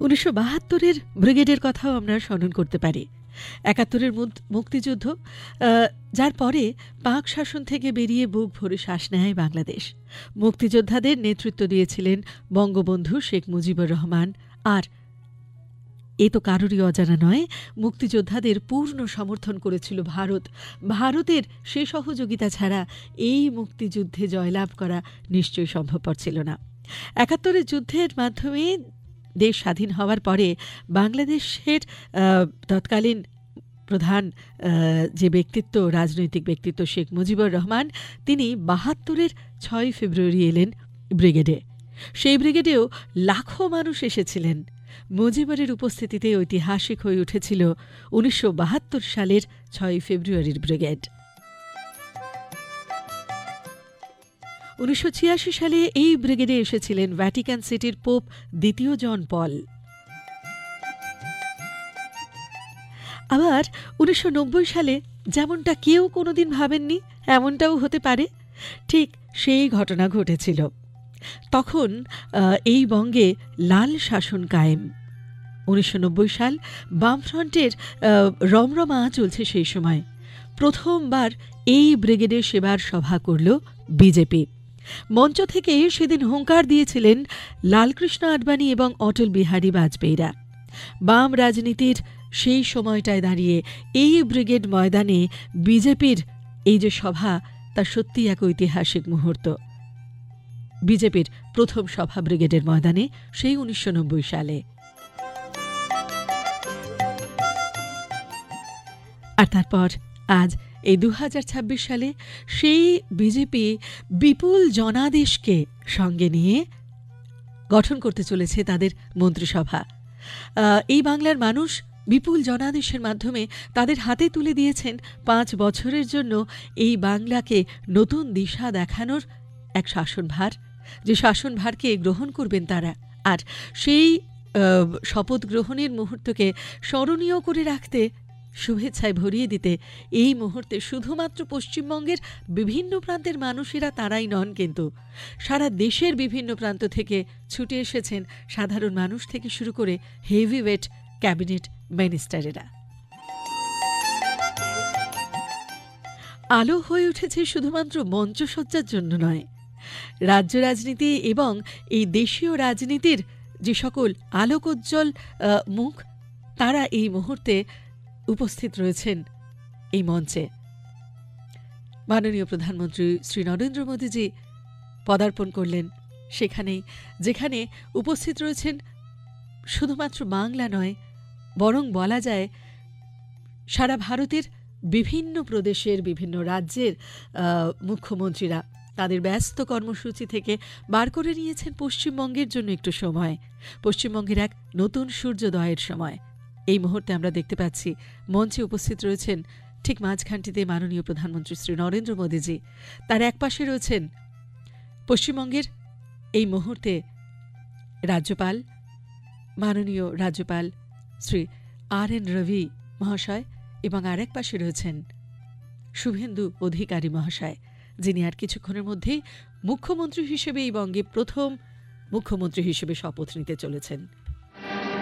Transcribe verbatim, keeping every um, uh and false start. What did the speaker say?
উনিশশো বাহাত্তরের ব্রিগেডের কথাও আমরা স্মরণ করতে পারি। একাত্তরের মুক্তিযুদ্ধ, যার পরে পাক শাসন থেকে বেরিয়ে বুক ভরে শ্বাস নেয় বাংলাদেশ। মুক্তিযোদ্ধাদের নেতৃত্ব দিয়েছিলেন বঙ্গবন্ধু শেখ মুজিবুর রহমান। আর এ তো কারোরই অজানা নয়, মুক্তিযোদ্ধাদের পূর্ণ সমর্থন করেছিল ভারত। ভারতের সে সহযোগিতা ছাড়া এই মুক্তিযুদ্ধে জয়লাভ করা নিশ্চয়ই সম্ভবপর ছিল না। একাত্তরের যুদ্ধের মাধ্যমে দেশ স্বাধীন হওয়ার পরে বাংলাদেশের তৎকালীন প্রধান যে ব্যক্তিত্ব, রাজনৈতিক ব্যক্তিত্ব শেখ মুজিবুর রহমান, তিনি বাহাত্তরের ছয় ফেব্রুয়ারি এলেন ব্রিগেডে। সেই ব্রিগেডেও লাখো মানুষ এসেছিলেন। মুজিবুরের উপস্থিতিতে ঐতিহাসিক হয়ে উঠেছিল উনিশশো বাহাত্তর সালের ছয় ফেব্রুয়ারির ব্রিগেড। উনিশশো ছিয়াশি সালে এই ব্রিগেডে এসেছিলেন ভ্যাটিকান সিটির পোপ দ্বিতীয় জন পল। আবার উনিশশো নব্বই সালে যেমনটা কেউ কোনোদিন ভাবেননি এমনটাও হতে পারে, ঠিক সেই ঘটনা ঘটেছিল। তখন এই বঙ্গে লাল শাসন কায়েম। উনিশশো নব্বই সাল বামফ্রন্টের রমরমা চলছে সেই সময়। প্রথমবার এই ব্রিগেডে সেবার সভা করল বিজেপি। মঞ্চ থেকে সেদিন হুঙ্কার দিয়েছিলেন লালকৃষ্ণ আডবাণী এবং অটল বিহারী বাজপেয়ীরা। বাম রাজনীতির সেই সময়টায় দাঁড়িয়ে এই ব্রিগেড ময়দানে বিজেপির এই যে সভা, তা সত্যি এক ঐতিহাসিক মুহূর্ত। বিজেপির প্রথম সভা ব্রিগেডের ময়দানে সেই উনিশশো নব্বই সালে। আর তারপর আজ এই দু হাজার ছাব্বিশ সালে সেই বিজেপি বিপুল জনাদেশকে সঙ্গে নিয়ে গঠন করতে চলেছে তাদের মন্ত্রিসভা। এই বাংলার মানুষ বিপুল জনাদেশের মাধ্যমে তাদের হাতে তুলে দিয়েছেন পাঁচ বছরের জন্য এই বাংলাকে নতুন দিশা দেখানোর এক শাসনভার, যে শাসনভারকে গ্রহণ করবেন তারা। আর সেই শপথ গ্রহণের মুহূর্তকে স্মরণীয় করে রাখতে, শুভেচ্ছায় ভরিয়ে দিতে এই মুহূর্তে শুধুমাত্র পশ্চিমবঙ্গের বিভিন্ন প্রান্তের মানুষেরা তারাই নন, কিন্তু সারা দেশের বিভিন্ন প্রান্ত থেকে ছুটে এসেছেন সাধারণ মানুষ থেকে শুরু করে হেভিওয়েট ক্যাবিনেট মিনিস্টারেরা। আলো হয়ে উঠেছে শুধুমাত্র মঞ্চসজ্জার জন্য নয়, রাজ্য রাজনীতি এবং এই দেশীয় রাজনীতির যে সকল আলোকোজ্জ্বল মুখ, তারা এই মুহূর্তে উপস্থিত রয়েছেন এই মঞ্চে। মাননীয় প্রধানমন্ত্রী শ্রী নরেন্দ্র মোদীজি পদার্পণ করলেন সেখানেই, যেখানে উপস্থিত রয়েছেন শুধুমাত্র বাংলা নয়, বরং বলা যায় সারা ভারতের বিভিন্ন প্রদেশের বিভিন্ন রাজ্যের মুখ্যমন্ত্রীরা তাদের ব্যস্ত কর্মসূচি থেকে বার করে নিয়েছেন পশ্চিমবঙ্গের জন্য একটু সময়, পশ্চিমবঙ্গের এক নতুন সূর্যোদয়ের সময়। এই মুহূর্তে আমরা দেখতে পাচ্ছি মঞ্চে উপস্থিত রয়েছেন ঠিক মাঝখানটিতে মাননীয় প্রধানমন্ত্রী শ্রী নরেন্দ্র মোদীজি। তার এক পাশে রয়েছেন পশ্চিমবঙ্গের এই মুহূর্তে রাজ্যপাল, মাননীয় রাজ্যপাল শ্রী আর এন রবি মহাশয়, এবং আরেক পাশে রয়েছেন শুভেন্দু অধিকারী মহাশয়, যিনি আর কিছুক্ষণের মধ্যেই মুখ্যমন্ত্রী হিসেবে এই বঙ্গে প্রথম মুখ্যমন্ত্রী হিসেবে শপথ নিতে চলেছেন।